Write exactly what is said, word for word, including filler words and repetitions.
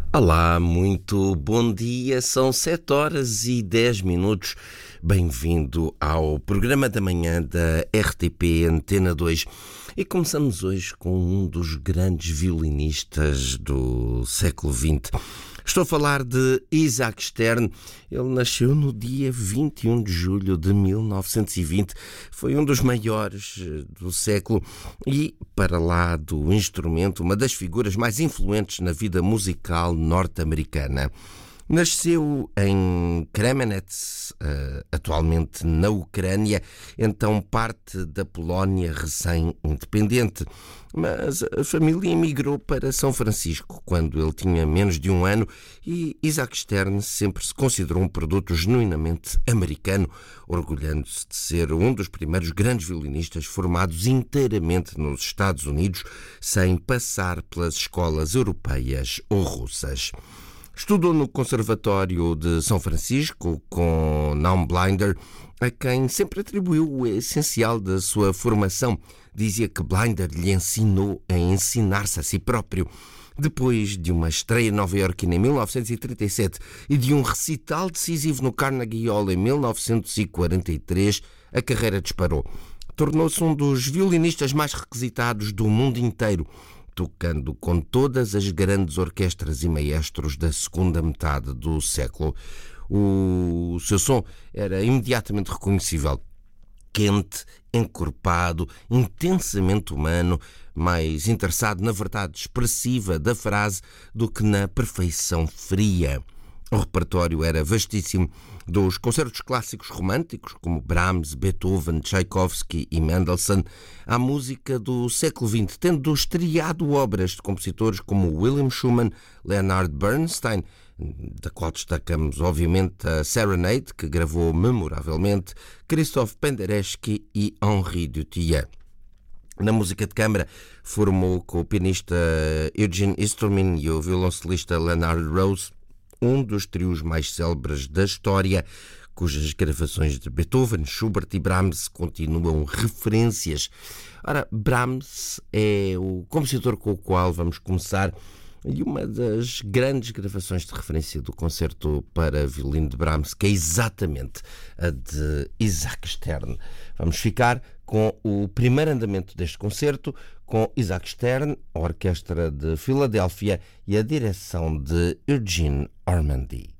Olá, muito bom dia, são sete horas e dez minutos. Bem-vindo ao programa da manhã da R T P Antena dois. E começamos hoje com um dos grandes violinistas do século vinte. Estou a falar de Isaac Stern. Ele nasceu no dia vinte e um de julho de mil novecentos e vinte. Foi um dos maiores do século e, para lá do instrumento, uma das figuras mais influentes na vida musical norte-americana. Nasceu em Kremenets, atualmente na Ucrânia, então parte da Polónia recém-independente. Mas a família emigrou para São Francisco quando ele tinha menos de um ano e Isaac Stern sempre se considerou um produto genuinamente americano, orgulhando-se de ser um dos primeiros grandes violinistas formados inteiramente nos Estados Unidos, sem passar pelas escolas europeias ou russas. Estudou no Conservatório de São Francisco com Naum Blinder, a quem sempre atribuiu o essencial da sua formação. Dizia que Blinder lhe ensinou a ensinar-se a si próprio. Depois de uma estreia nova-iorquina em mil novecentos e trinta e sete e de um recital decisivo no Carnegie Hall em mil novecentos e quarenta e três, a carreira disparou. Tornou-se um dos violinistas mais requisitados do mundo inteiro, tocando com todas as grandes orquestras e maestros da segunda metade do século. O seu som era imediatamente reconhecível. Quente, encorpado, intensamente humano, mais interessado na verdade expressiva da frase do que na perfeição fria. O repertório era vastíssimo, dos concertos clássicos românticos, como Brahms, Beethoven, Tchaikovsky e Mendelssohn, à música do século vinte, tendo estreado obras de compositores como William Schumann, Leonard Bernstein, da qual destacamos, obviamente, a Serenade, que gravou memoravelmente, Christoph Penderecki e Henri Dutilleux. Na música de câmara, formou com o pianista Eugene Easterman e o violoncelista Leonard Rose um dos trios mais célebres da história, cujas gravações de Beethoven, Schubert e Brahms continuam referências. Ora, Brahms é o compositor com o qual vamos começar e uma das grandes gravações de referência do concerto para violino de Brahms, que é exatamente a de Isaac Stern. Vamos ficar com o primeiro andamento deste concerto, com Isaac Stern, a Orquestra de Filadélfia e a direção de Eugene Ormandy.